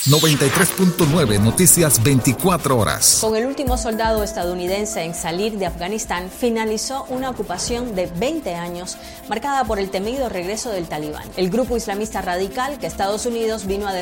93.9 Noticias 24 horas. Con el último soldado estadounidense en salir de Afganistán, finalizó una ocupación de 20 años, marcada por el temido regreso del Talibán, el grupo islamista radical que Estados Unidos vino a